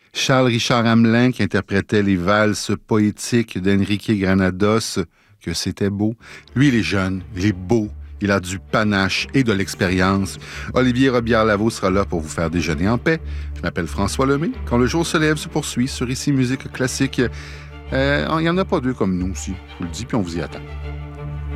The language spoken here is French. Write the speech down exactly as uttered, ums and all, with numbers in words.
Charles Richard Hamelin qui interprétait les valses poétiques d'Enrique Granados, que c'était beau. Lui, il est jeune, il est beau, il a du panache et de l'expérience. Olivier Robillard-Lavaux sera là pour vous faire déjeuner en paix. Je m'appelle François Lemay. Quand le jour se lève se poursuit sur Ici Musique Classique. Euh, il n'y en a pas deux comme nous aussi, je vous le dis, puis on vous y attend.